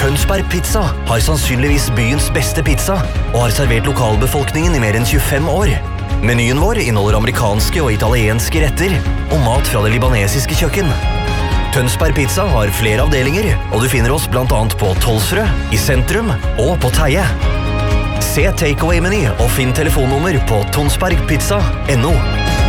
Tønsberg Pizza har sannsynligvis byens beste pizza og har servert lokalbefolkningen i mer enn 25 år. Menyen vår inneholder amerikanske og italienske retter og mat fra det libanesiske kjøkken. Tønsberg Pizza har flere avdelinger, og du finner oss blant annet på Tolsrød, i sentrum og på Teie. Se takeaway-meny og finn telefonnummer på tonsbergpizza.no.